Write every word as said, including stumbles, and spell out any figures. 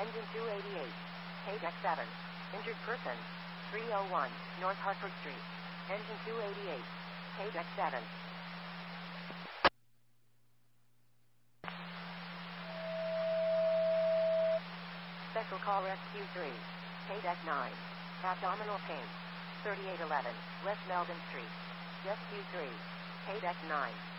Engine two eighty-eight. Paydeck seven. Injured person. three oh one, North Hartford Street. Engine two eighty-eight. Paydeck seven. Special call Rescue three. Paydeck nine. Abdominal pain. thirty-eight eleven, West Melbourne Street. Rescue three. Paydeck nine.